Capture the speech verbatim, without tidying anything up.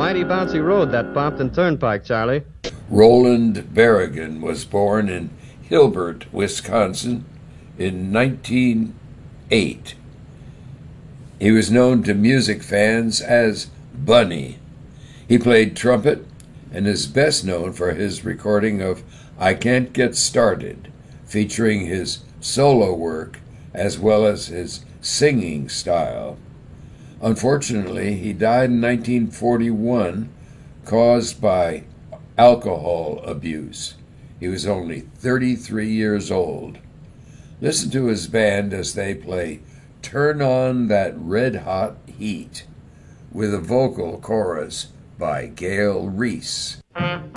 mighty bouncy road, that Pompton Turnpike, Charlie. Roland Berrigan was born in Hilbert, Wisconsin in nineteen oh eight. He was known to music fans as Bunny. He played trumpet and is best known for his recording of I Can't Get Started, featuring his solo work as well as his singing style. Unfortunately, he died in nineteen forty-one, caused by alcohol abuse. He was only thirty-three years old. Listen to his band as they play Turn On That Red Hot Heat with a vocal chorus by Gail Reese.